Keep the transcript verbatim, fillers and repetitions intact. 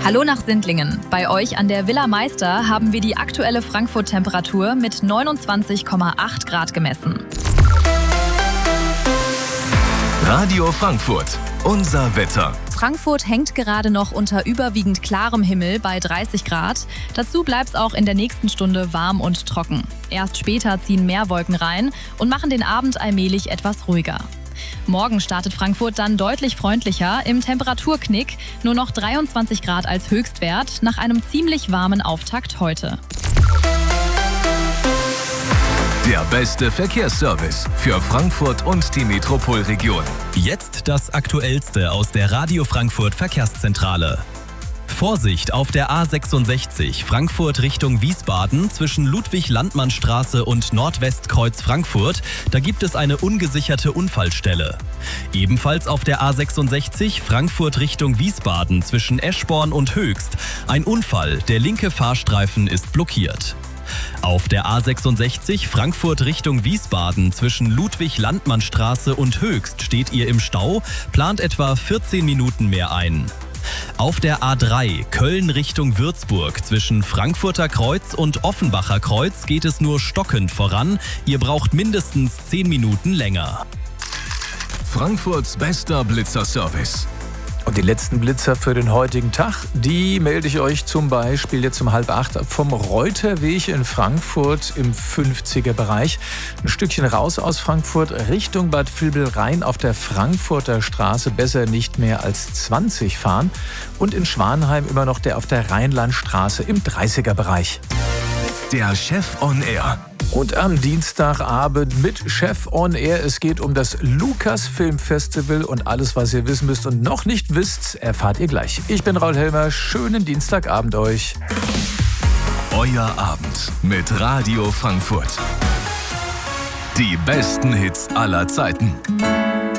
Hallo nach Sindlingen. Bei euch an der Villa Meister haben wir die aktuelle Frankfurt-Temperatur mit neunundzwanzig Komma acht Grad gemessen. Radio Frankfurt, unser Wetter. Frankfurt hängt gerade noch unter überwiegend klarem Himmel bei dreißig Grad. Dazu bleibt es auch in der nächsten Stunde warm und trocken. Erst später ziehen mehr Wolken rein und machen den Abend allmählich etwas ruhiger. Morgen startet Frankfurt dann deutlich freundlicher im Temperaturknick. Nur noch dreiundzwanzig Grad als Höchstwert nach einem ziemlich warmen Auftakt heute. Der beste Verkehrsservice für Frankfurt und die Metropolregion. Jetzt das Aktuellste aus der Radio Frankfurt Verkehrszentrale. Vorsicht auf der A sechsundsechzig Frankfurt Richtung Wiesbaden zwischen Ludwig-Landmann-Straße und Nordwestkreuz Frankfurt. Da gibt es eine ungesicherte Unfallstelle. Ebenfalls auf der A sechsundsechzig Frankfurt Richtung Wiesbaden zwischen Eschborn und Höchst. Ein Unfall, der linke Fahrstreifen ist blockiert. Auf der A sechsundsechzig Frankfurt Richtung Wiesbaden zwischen Ludwig-Landmann-Straße und Höchst steht ihr im Stau, plant etwa vierzehn Minuten mehr ein. Auf der A drei Köln Richtung Würzburg zwischen Frankfurter Kreuz und Offenbacher Kreuz geht es nur stockend voran. Ihr braucht mindestens zehn Minuten länger. Frankfurts bester Blitzerservice. Und die letzten Blitzer für den heutigen Tag, die melde ich euch zum Beispiel jetzt um halb acht vom Reuterweg in Frankfurt im fünfziger Bereich. Ein Stückchen raus aus Frankfurt Richtung Bad Vilbel-Rhein auf der Frankfurter Straße besser nicht mehr als zwanzig fahren. Und in Schwanheim immer noch der auf der Rheinlandstraße im dreißiger Bereich. Der Chef on Air. Und am Dienstagabend mit Chef on Air. Es geht um das Lukas Film Festival und alles, was ihr wissen müsst und noch nicht wisst, erfahrt ihr gleich. Ich bin Raul Helmer. Schönen Dienstagabend euch. Euer Abend mit Radio Frankfurt. Die besten Hits aller Zeiten.